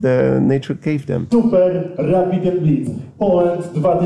the nature gave them. Super Rapid Blitz Poland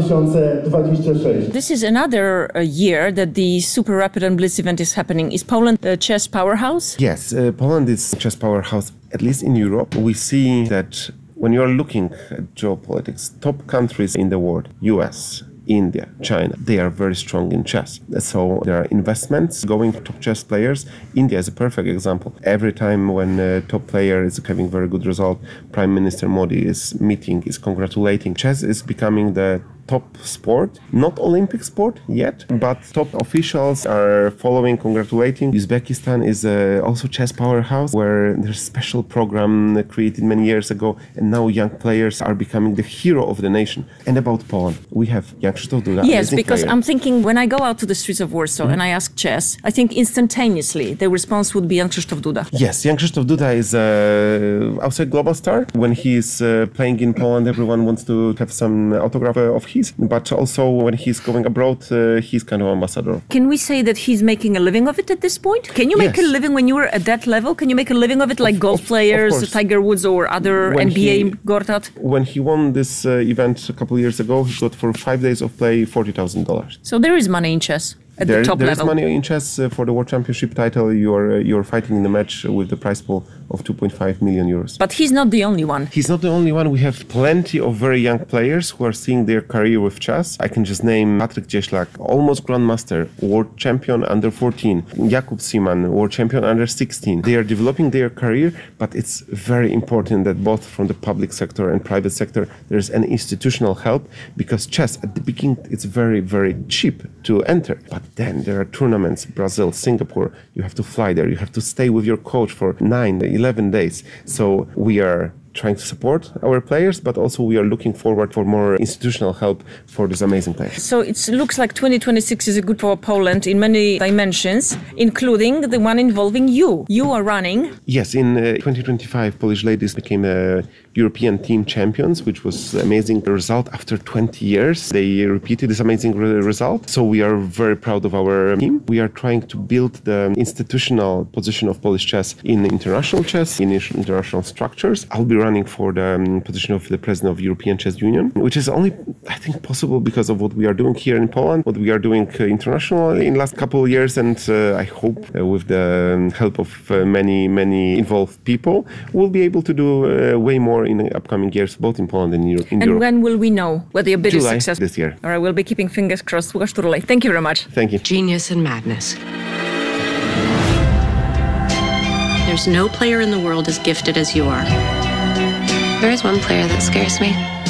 2026. This is another year that the Super Rapid and Blitz event is happening. Is Poland a chess powerhouse? Yes, Poland is a chess powerhouse, at least in Europe. We see that when you are looking at geopolitics, top countries in the world, US, India, China, they are very strong in chess. So there are investments going to top chess players. India is a perfect example. Every time when a top player is having very good result, Prime Minister Modi is meeting, is congratulating. Chess is becoming the top sport, not Olympic sport yet, but top officials are following, congratulating. Uzbekistan is also chess powerhouse where there's a special program created many years ago, and now young players are becoming the hero of the nation. And about Poland, we have Jan Krzysztof Duda. Yes, because I'm thinking when I go out to the streets of Warsaw and I ask chess, I think instantaneously the response would be Jan Krzysztof Duda. Yes, Jan Krzysztof Duda is outside global star. When he is playing in Poland, everyone wants to have some autograph of his. But also when he's going abroad, he's kind of ambassador. Can we say that he's making a living of it at this point? Can you make a living when you were at that level? Can you make a living of it like golf players, Tiger Woods or other NBA Gortat? When he won this event a couple of years ago, he got for 5 days of play $40,000. So there is money in chess. At the top there level. is money in chess for the World Championship title. You're fighting in the match with the prize pool of 2.5 million euros. But he's not the only one. He's not the only one. We have plenty of very young players who are seeing their career with chess. I can just name Patryk Cieślak, almost grandmaster, world champion under 14. Jakub Seaman, world champion under 16. They are developing their career, but it's very important that both from the public sector and private sector there's an institutional help, because chess at the beginning it's very, very cheap to enter. But then there are tournaments, Brazil, Singapore, you have to fly there, you have to stay with your coach for 9, 11 days. So we are trying to support our players, but also we are looking forward for more institutional help for these amazing players. So it looks like 2026 is good for Poland in many dimensions, including the one involving you. You are running. Yes, in 2025, Polish ladies became European team champions, which was amazing result after 20 years. They repeated this amazing result. So we are very proud of our team. We are trying to build the institutional position of Polish chess in international chess, in international structures. I'll be running for the position of the president of European Chess Union, which is only, I think, possible because of what we are doing here in Poland, what we are doing internationally in the last couple of years, and I hope with the help of many involved people, we'll be able to do way more in the upcoming years, both in Poland and in Europe. And when will we know whether your bid is successful? This year. All right, we'll be keeping fingers crossed. Łukasz Turulej, thank you very much. Thank you. Genius and madness. There's no player in the world as gifted as you are. There is one player that scares me.